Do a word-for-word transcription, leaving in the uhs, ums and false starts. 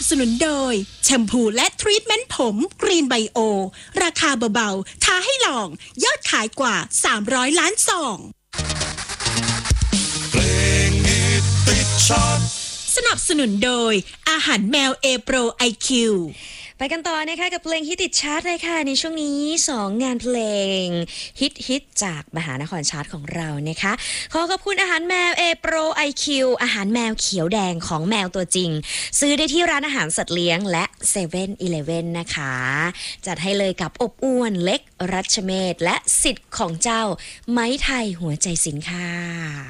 สนุนโดยแชมพูและทรีทเมนต์ผมกรีนไบโอราคาเบาๆท้าให้ลองยอดขายกว่าสามร้อยล้านซองเพลงฮิตติดชาร์ตสนับสนุนโดยอาหารแมว A Pro ไอ คิวไปกันต่อนะคะกับเพลงฮิตติดชาร์ตเลยค่ะในช่วงนี้สองงานเพลงฮิตฮิตจากมหานครชาร์ตของเรานะคะขอขอบคุณอาหารแมว A Pro ไอ คิว อาหารแมวเขียวแดงของแมวตัวจริงซื้อได้ที่ร้านอาหารสัตว์เลี้ยงและ เซเว่น อีเลฟเว่น นะคะจัดให้เลยกับอบอ้วนเล็กรัชเมศและสิทธิ์ของเจ้าไม้ไทยหัวใจสินค่ะ